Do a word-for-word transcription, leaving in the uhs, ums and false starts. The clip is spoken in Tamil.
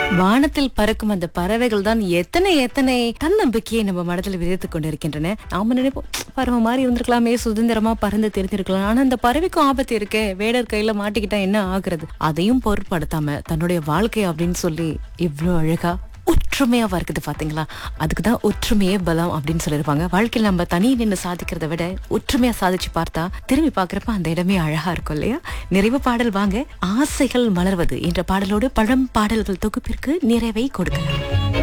வானத்தில் பறக்கும் அந்த பறவைகள் தான் எத்தனை எத்தனை தன்னம்பிக்கையை நம்ம மனதில் விதைத்துக் கொண்டிருக்கின்றன. நாம நினைப்போம், பறவை மாதிரி இருந்திருக்கலாமே, சுதந்திரமா பறந்து தெரிஞ்சிருக்கலாம். ஆனா அந்த பறவைக்கும் ஆபத்து இருக்கே, வேடர் கையில மாட்டிக்கிட்டா என்ன ஆகுறது? அதையும் பொருட்படுத்தாம தன்னுடைய வாழ்க்கை அப்படின்னு சொல்லி இவ்வளவு அழகா ஒற்றுமையா இருக்குது பாத்தீங்களா? அதுக்குதான் ஒற்றுமையே பலம் அப்படின்னு சொல்லிருப்பாங்க. வாழ்க்கையில் நம்ம தனி நின்று சாதிக்கிறத விட ஒற்றுமையா சாதிச்சு பார்த்தா திரும்பி பாக்குறப்ப அந்த இடமே அழகா இருக்கும் இல்லையா? நிறைவு பாடல் வாங்க. ஆசைகள் மலர்வது என்ற பாடலோடு பழம் பாடல்கள் தொகுப்பிற்கு நிறைவை கொடுக்கலாம்.